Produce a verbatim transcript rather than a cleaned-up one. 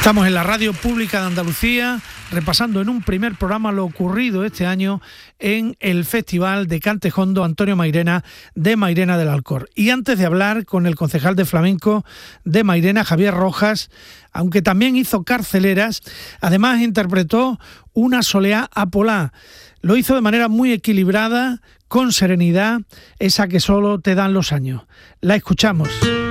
Estamos en la Radio Pública de Andalucía, repasando en un primer programa lo ocurrido este año en el Festival de Cante Jondo Antonio Mairena de Mairena del Alcor. Y antes de hablar con el concejal de flamenco de Mairena, Javier Rojas, aunque también hizo carceleras, además interpretó una soleá a Polá. Lo hizo de manera muy equilibrada, con serenidad, esa que solo te dan los años. La escuchamos.